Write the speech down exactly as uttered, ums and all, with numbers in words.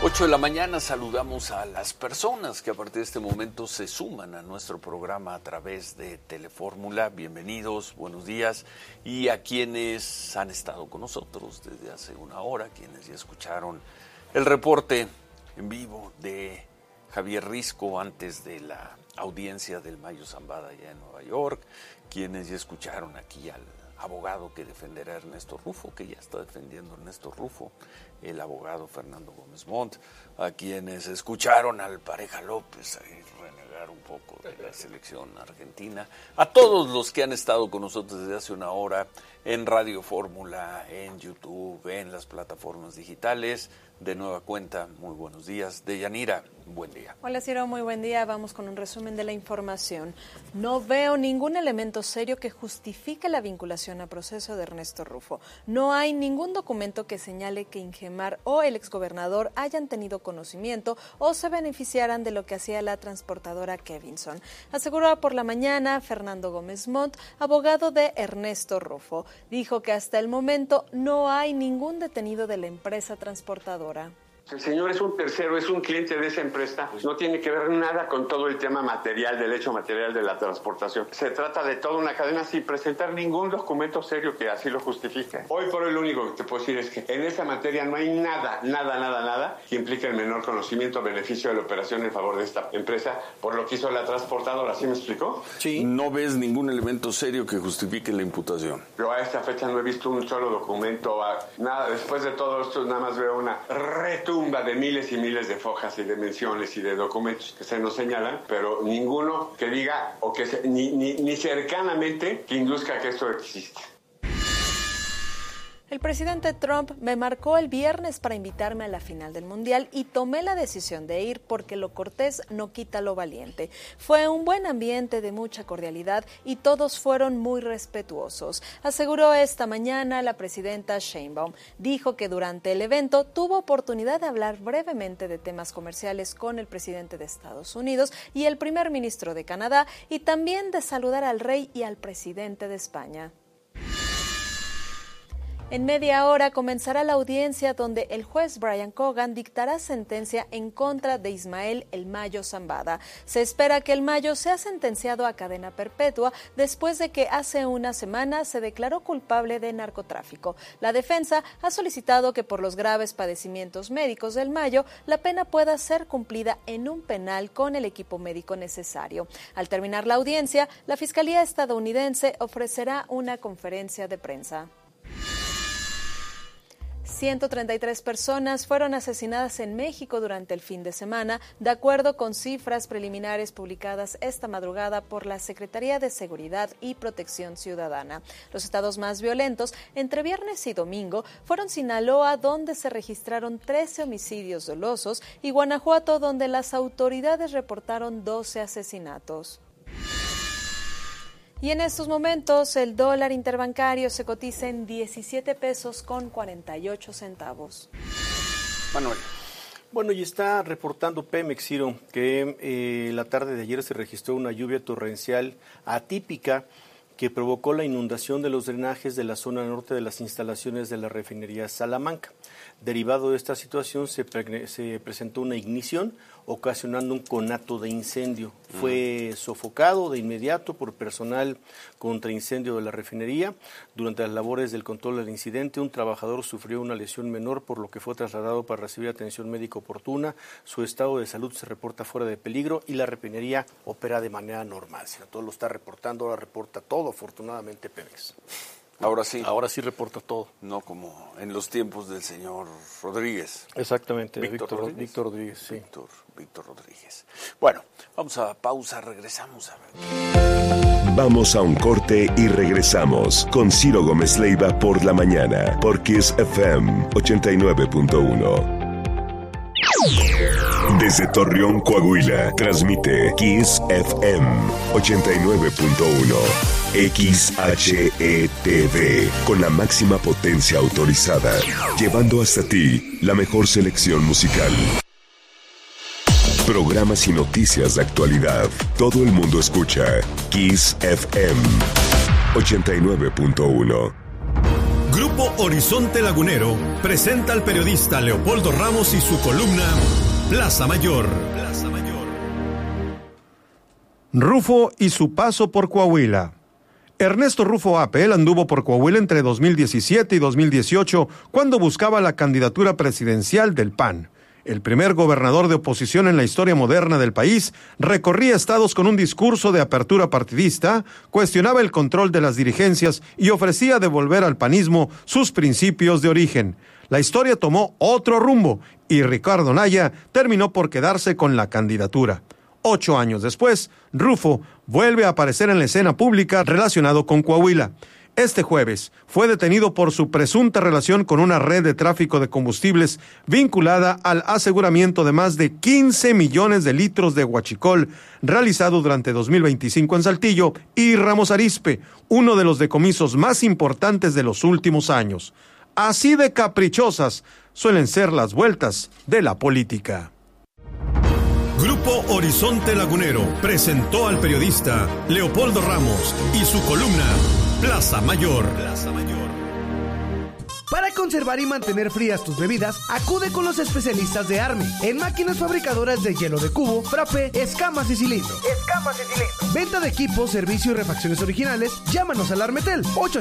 ocho de la mañana saludamos a las personas que a partir de este momento se suman a nuestro programa a través de Telefórmula. Bienvenidos, buenos días. Y a quienes han estado con nosotros desde hace una hora, quienes ya escucharon el reporte en vivo de Javier Risco antes de la audiencia del Mayo Zambada allá en Nueva York, quienes ya escucharon aquí al abogado que defenderá a Ernesto Rufo, que ya está defendiendo a Ernesto Rufo, el abogado Fernando Gómez Montt, a quienes escucharon al Pareja López ahí renegar un poco de la selección argentina, a todos los que han estado con nosotros desde hace una hora en Radio Fórmula, en YouTube, en las plataformas digitales. De nueva cuenta, muy buenos días. Deyanira, buen día. Hola Ciro, muy buen día. Vamos con un resumen de la información. No veo ningún elemento serio que justifique la vinculación a proceso de Ernesto Rufo. No hay ningún documento que señale que Ingemar o el exgobernador hayan tenido conocimiento o se beneficiaran de lo que hacía la transportadora Kevinson. Aseguró por la mañana Fernando Gómez Montt, abogado de Ernesto Rufo. Dijo que hasta el momento no hay ningún detenido de la empresa transportadora. El señor es un tercero, es un cliente de esa empresa, pues no tiene que ver nada con todo el tema material, del hecho material de la transportación. Se trata de toda una cadena sin presentar ningún documento serio que así lo justifique. Hoy por hoy lo único que te puedo decir es que en esa materia no hay nada, nada, nada, nada que implique el menor conocimiento o beneficio de la operación en favor de esta empresa por lo que hizo la transportadora. ¿Sí me explicó? Sí. No ves ningún elemento serio que justifique la imputación. Yo a esta fecha no he visto un solo documento, nada. Después de todo esto nada más veo una retu de miles y miles de fojas y de menciones y de documentos que se nos señalan, pero ninguno que diga o que se, ni, ni, ni cercanamente que induzca que esto existe. El presidente Trump me marcó el viernes para invitarme a la final del Mundial y tomé la decisión de ir porque lo cortés no quita lo valiente. Fue un buen ambiente de mucha cordialidad y todos fueron muy respetuosos, aseguró esta mañana la presidenta Sheinbaum. Dijo que durante el evento tuvo oportunidad de hablar brevemente de temas comerciales con el presidente de Estados Unidos y el primer ministro de Canadá y también de saludar al rey y al presidente de España. En media hora comenzará la audiencia donde el juez Brian Cogan dictará sentencia en contra de Ismael El Mayo Zambada. Se espera que El Mayo sea sentenciado a cadena perpetua después de que hace una semana se declaró culpable de narcotráfico. La defensa ha solicitado que por los graves padecimientos médicos del Mayo, la pena pueda ser cumplida en un penal con el equipo médico necesario. Al terminar la audiencia, la Fiscalía estadounidense ofrecerá una conferencia de prensa. ciento treinta y tres personas fueron asesinadas en México durante el fin de semana, de acuerdo con cifras preliminares publicadas esta madrugada por la Secretaría de Seguridad y Protección Ciudadana. Los estados más violentos entre viernes y domingo fueron Sinaloa, donde se registraron trece homicidios dolosos, y Guanajuato, donde las autoridades reportaron doce asesinatos. Y en estos momentos el dólar interbancario se cotiza en diecisiete pesos con cuarenta y ocho centavos. Manuel. Bueno, y está reportando Pemex, Ciro, que eh, la tarde de ayer se registró una lluvia torrencial atípica que provocó la inundación de los drenajes de la zona norte de las instalaciones de la refinería Salamanca. Derivado de esta situación se, pre- se presentó una ignición, ocasionando un conato de incendio. Uh-huh. Fue sofocado de inmediato por personal contra incendio de la refinería. Durante las labores del control del incidente, un trabajador sufrió una lesión menor, por lo que fue trasladado para recibir atención médica oportuna. Su estado de salud se reporta fuera de peligro y la refinería opera de manera normal. Si no, todo lo está reportando, ahora reporta todo, afortunadamente, Pemex. Ahora sí. Ahora sí reporta todo. No como en los tiempos del señor Rodríguez. Exactamente, Víctor, Víctor Rodríguez. Víctor Rodríguez, sí. Víctor, Víctor Rodríguez. Bueno, vamos a pausa, regresamos a ver. Vamos a un corte y regresamos con Ciro Gómez Leiva por la mañana, por Kiss F M ochenta y nueve punto uno. Desde Torreón, Coahuila, transmite Kiss F M ochenta y nueve punto uno. X H E T V, con la máxima potencia autorizada, llevando hasta ti la mejor selección musical. Programas y noticias de actualidad. Todo el mundo escucha Kiss F M ochenta y nueve punto uno. Grupo Grupo Horizonte Lagunero presenta al periodista Leopoldo Ramos y su columna Plaza Mayor. Plaza Mayor. Rufo y su paso por Coahuila. Ernesto Rufo Apel anduvo por Coahuila entre dos mil diecisiete y dos mil dieciocho cuando buscaba la candidatura presidencial del P A N. El primer gobernador de oposición en la historia moderna del país recorría estados con un discurso de apertura partidista, cuestionaba el control de las dirigencias y ofrecía devolver al panismo sus principios de origen. La historia tomó otro rumbo y Ricardo Anaya terminó por quedarse con la candidatura. Ocho años después, Rufo vuelve a aparecer en la escena pública relacionado con Coahuila. Este jueves fue detenido por su presunta relación con una red de tráfico de combustibles vinculada al aseguramiento de más de quince millones de litros de huachicol realizado durante dos mil veinticinco en Saltillo y Ramos Arizpe, uno de los decomisos más importantes de los últimos años. Así de caprichosas suelen ser las vueltas de la política. Grupo Horizonte Lagunero presentó al periodista Leopoldo Ramos y su columna Plaza Mayor. Plaza Mayor. Para conservar y mantener frías tus bebidas, acude con los especialistas de Army en máquinas fabricadoras de hielo de cubo, frappé, escamas y cilindro. Escamas y cilindro. Venta de equipos, servicio y refacciones originales. Llámanos al Armetel ocho